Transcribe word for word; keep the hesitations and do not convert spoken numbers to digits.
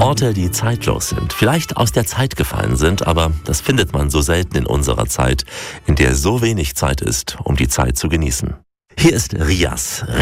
Orte, die zeitlos sind, vielleicht aus der Zeit gefallen sind, aber das findet man so selten in unserer Zeit, in der so wenig Zeit ist, um die Zeit zu genießen. Hier ist Rias.